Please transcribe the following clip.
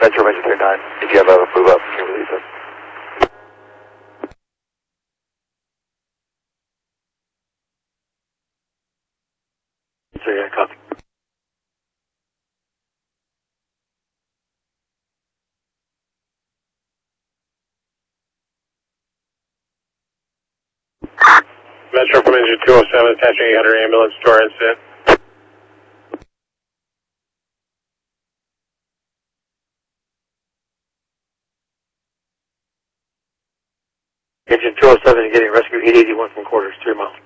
Metro Engine 39, if you have a move up, can you release it? So yeah, copy. Metro from engine 207, attaching 800 ambulance to our incident. Engine 207 getting rescue 881 from quarters, 3 miles.